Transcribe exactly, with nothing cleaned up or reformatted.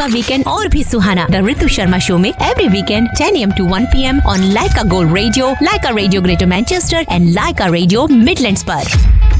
Weekend और भी सुहाना। The Ritu Sharma show में every weekend ten A M to one P M on Lyca gold radio, Lyca radio greater Manchester and Lyca radio Midlands पर।